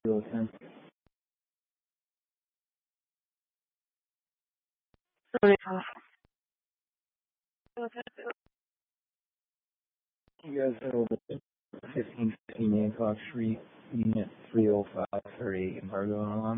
10. You guys are over 1550 Hancock Street, Unit 30538, Embargo on.